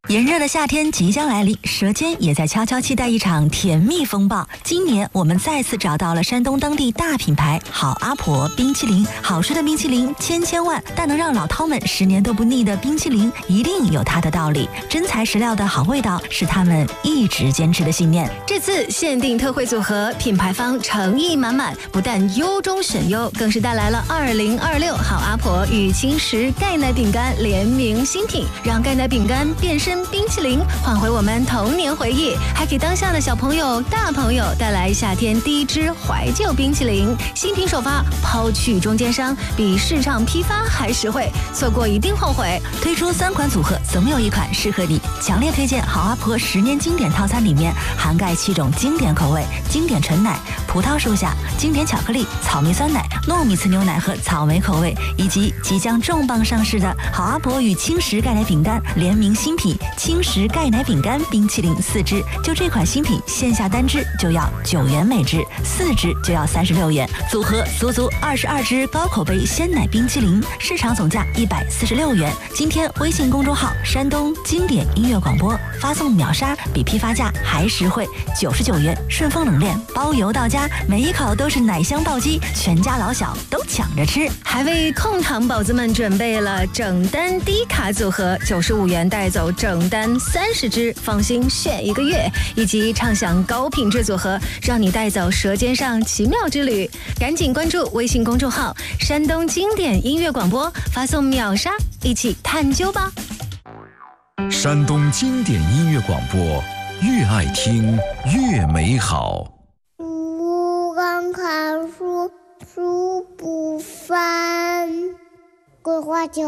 炎热的夏天即将来临，舌尖也在悄悄期待一场甜蜜风暴。今年我们再次找到了山东当地大品牌好阿婆冰淇淋。好吃的冰淇淋千万，但能让老饕们10年都不腻的冰淇淋，一定有它的道理。真材实料的好味道是他们一直坚持的信念。 这次限定特惠组合，品牌方诚意满满，不但优中选优，更是带来了2026好阿婆与轻食钙奶饼干联名新品，让钙奶饼干变身冰淇淋，换回我们童年回忆，还给当下的小朋友、大朋友带来夏天第一支怀旧冰淇淋。新品首发，抛去中间商，比市场批发还实惠，错过一定后悔。 推出3款组合，总有一款适合你。强烈推荐好阿婆10年经典套餐，里面涵盖7种经典口味：经典纯奶、葡萄树下、经典巧克力、草莓酸奶、糯米糍牛奶和草莓口味，以及即将重磅上市的好阿婆与轻食钙奶饼干联名新品轻食钙奶饼干冰淇淋4支。就这款新品，线下单支就要9元每支，4支就要36元，组合足22支高口碑鲜奶冰淇淋，市场总价146元。今天微信公众号山东经典音乐广播发送秒杀，比批发价还实惠，99元顺丰冷链包邮到家，每一口都是奶香暴击，全家老小都抢着吃。 还为控糖宝子们准备了整单低卡组合，95元带走整单30支，放心选1个月，以及畅享高品质组合，让你带走舌尖上奇妙之旅。赶紧关注微信公众号山东经典音乐广播，发送秒杀，一起探究吧。 山东经典音乐广播，越爱听越美好。 不光看书，书不翻，桂花酒